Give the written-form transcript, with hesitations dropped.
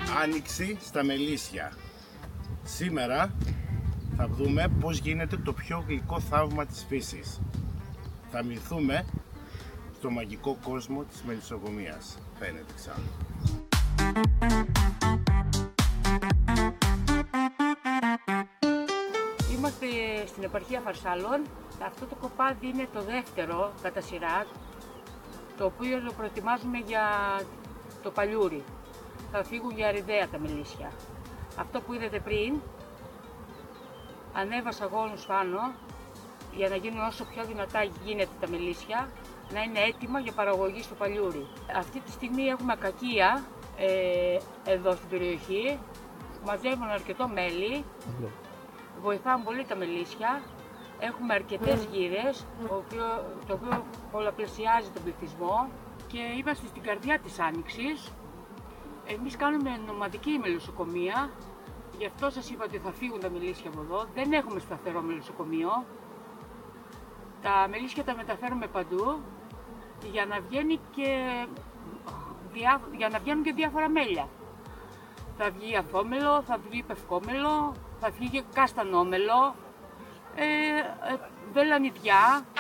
Άνοιξη στα Μελίσια. Σήμερα θα δούμε πώς γίνεται το πιο γλυκό θαύμα της φύσης. Θα μυθούμε στο μαγικό κόσμο της μελισσοκομείας. Φαίνεται εξάλλου. Είμαστε στην επαρχία Φαρσάλων. Αυτό το κοπάδι είναι το δεύτερο κατά σειρά, το οποίο το προετοιμάζουμε για το παλιούρι. Θα φύγουν για αριδαία τα μελίσια. Αυτό που είδατε πριν, ανέβασα γόνους πάνω για να γίνουν όσο πιο δυνατά γίνεται τα μελίσια, να είναι έτοιμα για παραγωγή στο παλιούρι. Αυτή τη στιγμή έχουμε ακακία εδώ στην περιοχή, μαζεύουν αρκετό μέλι, βοηθάνε πολύ τα μελίσια. Έχουμε αρκετές γύρες, το οποίο πολλαπλασιάζει τον πληθυσμό και είμαστε στην καρδιά της Άνοιξης. Εμείς κάνουμε νομαδική μελισσοκομεία, γι' αυτό σας είπα ότι θα φύγουν τα μελίσια από εδώ. Δεν έχουμε σταθερό μελισσοκομείο. Τα μελίσια τα μεταφέρουμε παντού για να βγαίνουν και διάφορα μέλια. Θα βγει αθόμελο, θα βγει πευκόμελο, θα βγει και καστανόμελο, βελανιδιά.